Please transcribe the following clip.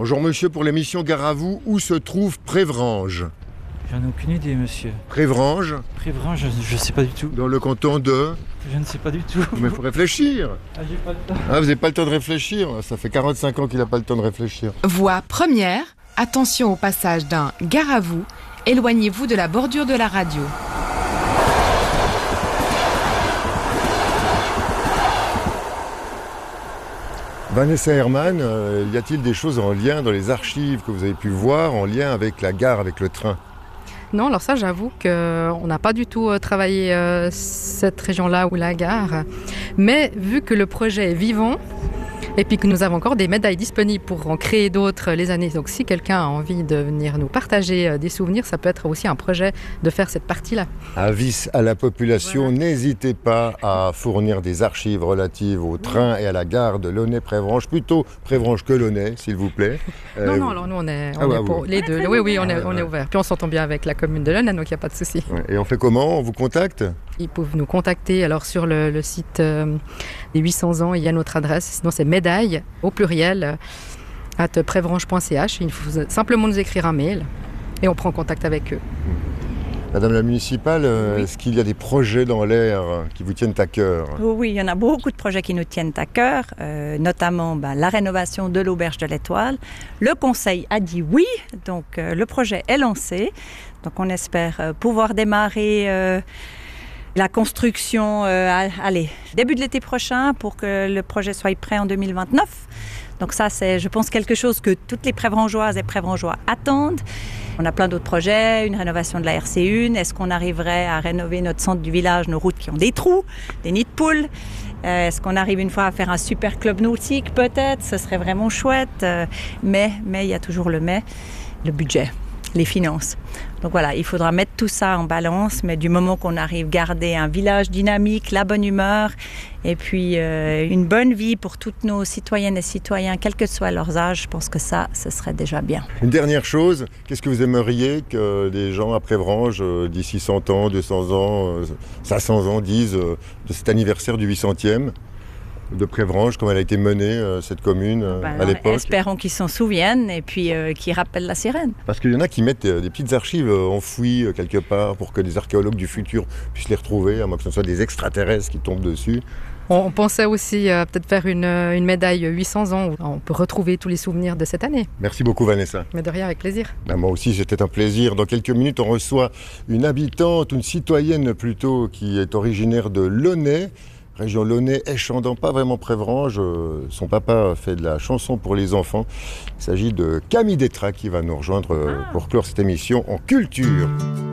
Bonjour monsieur, pour l'émission Gare à vous, où se trouve Prévranges? J'en ai aucune idée, monsieur. Prévranges? Prévranges, je sais pas du tout. Dans le canton de... Je ne sais pas du tout. Mais il faut réfléchir. J'ai pas le temps. Ah, vous n'avez pas le temps de réfléchir? Ça fait 45 ans qu'il n'a pas le temps de réfléchir. Voie première, attention au passage d'un Gare à vous, éloignez-vous de la bordure de la radio. Vanessa Herman, y a-t-il des choses en lien dans les archives que vous avez pu voir, en lien avec la gare, avec le train? Non, alors ça, j'avoue qu'on n'a pas du tout travaillé cette région-là ou la gare. Mais vu que le projet est vivant, et puis que nous avons encore des médailles disponibles pour en créer d'autres les années. Donc si quelqu'un a envie de venir nous partager des souvenirs, ça peut être aussi un projet de faire cette partie-là. Avis à la population, Voilà. N'hésitez pas à fournir des archives relatives au train et à la gare de Launay-Prévranges, plutôt Prévranges que Launay, s'il vous plaît. Non, alors nous on est pour vous. les deux. Oui, on est ouvert. Puis on s'entend bien avec la commune de Launay, donc il n'y a pas de souci. Ouais. Et on fait comment? On vous contacte? Ils peuvent nous contacter alors sur le site des 800 ans, il y a notre adresse, sinon c'est médaille au pluriel @prévranges.ch. Il faut simplement nous écrire un mail et on prend contact avec eux. Madame la municipale, Oui. est-ce qu'il y a des projets dans l'air qui vous tiennent à cœur? Oui, il y en a beaucoup de projets qui nous tiennent à cœur, notamment la rénovation de l'auberge de l'Étoile. Le conseil a dit oui, donc le projet est lancé. Donc on espère pouvoir démarrer la construction début de l'été prochain pour que le projet soit prêt en 2029. Donc ça, c'est, je pense, quelque chose que toutes les Prévrangeoises et Prévrangeois attendent. On a plein d'autres projets, une rénovation de la RC1. Est-ce qu'on arriverait à rénover notre centre du village, nos routes qui ont des trous, des nids de poules? Est-ce qu'on arrive une fois à faire un super club nautique? Peut-être, ce serait vraiment chouette. Mais il y a toujours le budget, les finances. Donc voilà, il faudra mettre tout ça en balance, mais du moment qu'on arrive à garder un village dynamique, la bonne humeur, et puis une bonne vie pour toutes nos citoyennes et citoyens, quel que soit leur âge, je pense que ça, ce serait déjà bien. Une dernière chose, qu'est-ce que vous aimeriez que les gens à Prévranges, d'ici 100 ans, 200 ans, 500 ans, disent de cet anniversaire du 800e de Prévranges, comme elle a été menée, cette commune, à l'époque? Espérons qu'ils s'en souviennent et puis qu'ils rappellent la sirène. Parce qu'il y en a qui mettent des petites archives enfouies quelque part pour que des archéologues du futur puissent les retrouver, à moins que ce soit des extraterrestres qui tombent dessus. On pensait aussi peut-être faire une médaille 800 ans où on peut retrouver tous les souvenirs de cette année. Merci beaucoup Vanessa. Mais de rien, avec plaisir. Moi aussi, c'était un plaisir. Dans quelques minutes, on reçoit une habitante, une citoyenne plutôt, qui est originaire de Launay, région Launay-Échandon, pas vraiment Prévranges. Son papa fait de la chanson pour les enfants. Il s'agit de Camille Détra qui va nous rejoindre pour clore cette émission en culture.